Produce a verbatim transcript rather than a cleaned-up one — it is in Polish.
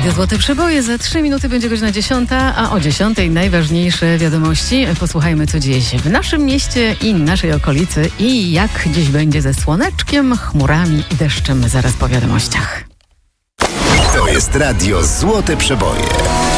Radio Złote Przeboje. Za trzy minuty będzie godzina dziesiąta, a o dziesiątej najważniejsze wiadomości. Posłuchajmy, co dzieje się w naszym mieście i naszej okolicy i jak dziś będzie ze słoneczkiem, chmurami i deszczem zaraz po wiadomościach. To jest Radio Złote Przeboje.